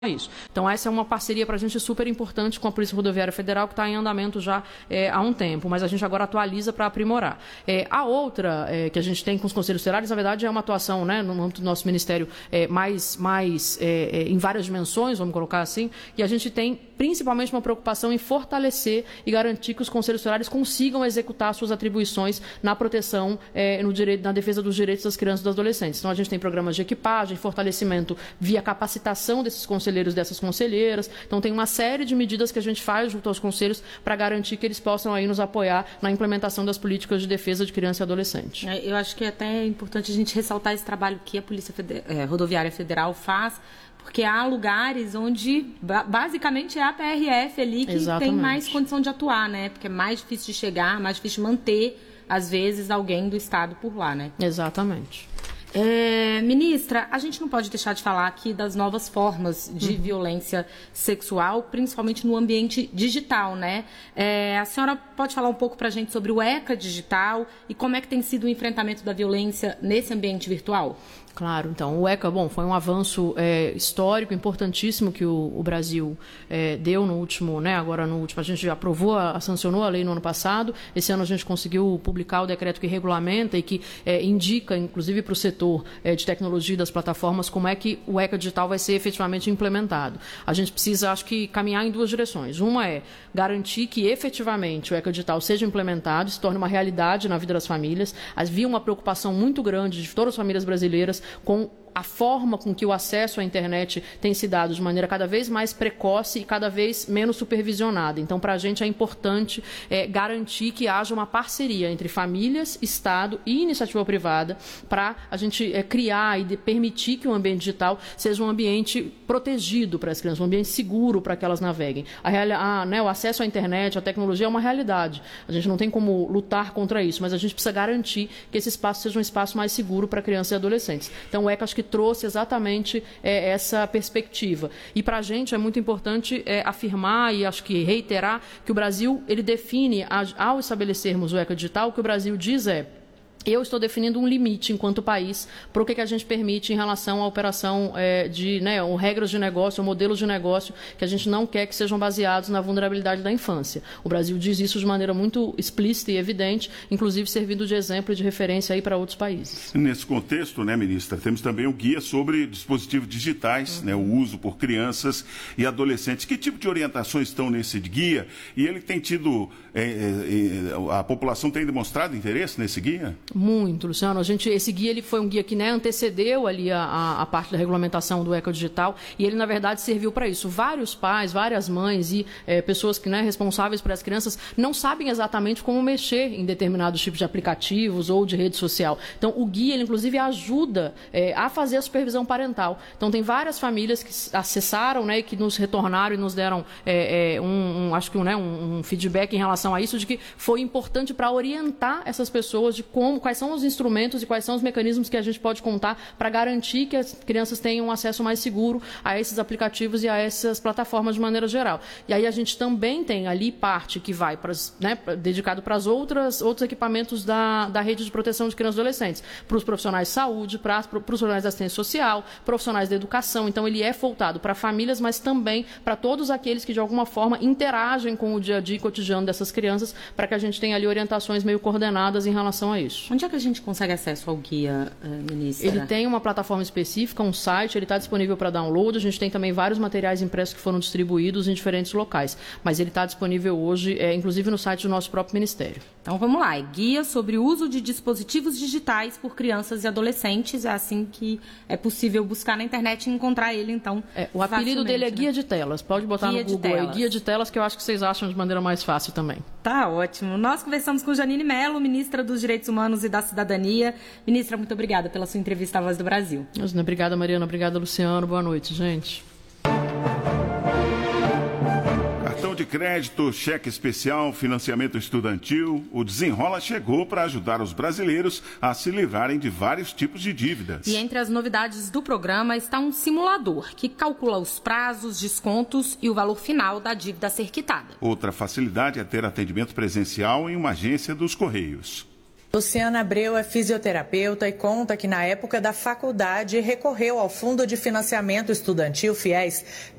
isso. Então, essa é uma parceria para a gente super importante com a Polícia Rodoviária Federal, que está em andamento já há um tempo, mas a gente agora atualiza para aprimorar. A outra que a gente tem com os conselhos tutelares, na verdade, é uma atuação, né, no âmbito do nosso Ministério em várias dimensões, vamos colocar assim, e a gente tem principalmente uma preocupação em fortalecer e garantir que os conselhos tutelares consigam executar suas atribuições na proteção, na defesa dos direitos das crianças e dos adolescentes. Então, a gente tem programas de equipagem, fortalecimento via capacitação desses conselheiros, dessas conselheiras. Então, tem uma série de medidas que a gente faz junto aos conselhos para garantir que eles possam aí nos apoiar na implementação das políticas de defesa de criança e adolescente. Eu acho que é até importante a gente ressaltar esse trabalho que a Polícia Rodoviária Federal faz, porque há lugares onde, basicamente, é a PRF ali que tem mais condição de atuar, né? Porque é mais difícil de chegar, mais difícil de manter, às vezes, alguém do Estado por lá, né? Exatamente. Ministra, a gente não pode deixar de falar aqui das novas formas de violência sexual, principalmente no ambiente digital, né? A senhora pode falar um pouco para a gente sobre o ECA digital e como é que tem sido o enfrentamento da violência nesse ambiente virtual? Claro, então, o ECA, foi um avanço histórico, importantíssimo que o Brasil deu no último, né, agora no último, a gente já aprovou, sancionou a lei no ano passado, esse ano a gente conseguiu publicar o decreto que regulamenta e que indica, inclusive para o setor de tecnologia das plataformas, como é que o ECA digital vai ser efetivamente implementado. A gente precisa, acho que, caminhar em duas direções. Uma é garantir que efetivamente o ECA digital seja implementado, se torne uma realidade na vida das famílias. Havia uma preocupação muito grande de todas as famílias brasileiras com a forma com que o acesso à internet tem se dado de maneira cada vez mais precoce e cada vez menos supervisionada. Então, para a gente é importante garantir que haja uma parceria entre famílias, Estado e iniciativa privada para a gente criar e permitir que o ambiente digital seja um ambiente protegido para as crianças, um ambiente seguro para que elas naveguem. O acesso à internet, à tecnologia é uma realidade. A gente não tem como lutar contra isso, mas a gente precisa garantir que esse espaço seja um espaço mais seguro para crianças e adolescentes. Então, o ECA acho que trouxe exatamente essa perspectiva. E para a gente é muito importante afirmar e acho que reiterar que o Brasil, ele define, ao estabelecermos o ECA digital, o que o Brasil diz eu estou definindo um limite enquanto país para o que a gente permite em relação à operação regras de negócio, modelos de negócio que a gente não quer que sejam baseados na vulnerabilidade da infância. O Brasil diz isso de maneira muito explícita e evidente, inclusive servindo de exemplo e de referência aí para outros países. Nesse contexto, né, ministra, temos também o guia sobre dispositivos digitais, né, o uso por crianças e adolescentes. Que tipo de orientações estão nesse guia? E ele tem tido, a população tem demonstrado interesse nesse guia? Muito, Luciano. Esse guia ele foi um guia que antecedeu ali a parte da regulamentação do ECA digital e ele, na verdade, serviu para isso. Vários pais, várias mães e pessoas que responsáveis por as crianças não sabem exatamente como mexer em determinados tipos de aplicativos ou de rede social. Então, o guia, ele, inclusive, ajuda a fazer a supervisão parental. Então, tem várias famílias que acessaram e que nos retornaram e nos deram um feedback em relação a isso, de que foi importante para orientar essas pessoas de quais são os instrumentos e quais são os mecanismos que a gente pode contar para garantir que as crianças tenham um acesso mais seguro a esses aplicativos e a essas plataformas de maneira geral. E aí a gente também tem ali parte que vai dedicado para outros equipamentos da rede de proteção de crianças e adolescentes, para os profissionais de saúde, para os profissionais da assistência social, profissionais da educação. Então ele é voltado para famílias, mas também para todos aqueles que de alguma forma interagem com o dia a dia e cotidiano dessas crianças, para que a gente tenha ali orientações meio coordenadas em relação a isso. Onde é que a gente consegue acesso ao guia, ministra? Ele tem uma plataforma específica, um site, ele está disponível para download. A gente tem também vários materiais impressos que foram distribuídos em diferentes locais. Mas ele está disponível hoje, inclusive no site do nosso próprio Ministério. Então vamos lá, guia sobre o uso de dispositivos digitais por crianças e adolescentes. É assim que é possível buscar na internet e encontrar ele, então. O apelido dele é Guia de Telas. Pode botar no Google aí, Guia de Telas, que eu acho que vocês acham de maneira mais fácil também. Tá ótimo. Nós conversamos com Janine Mello, ministra dos Direitos Humanos e da Cidadania. Ministra, muito obrigada pela sua entrevista à Voz do Brasil. Obrigada, Mariana. Obrigada, Luciano. Boa noite, gente. Cartão de crédito, cheque especial, financiamento estudantil, o Desenrola chegou para ajudar os brasileiros a se livrarem de vários tipos de dívidas. E entre as novidades do programa está um simulador que calcula os prazos, descontos e o valor final da dívida a ser quitada. Outra facilidade é ter atendimento presencial em uma agência dos Correios. Luciana Abreu é fisioterapeuta e conta que na época da faculdade recorreu ao Fundo de Financiamento Estudantil FIES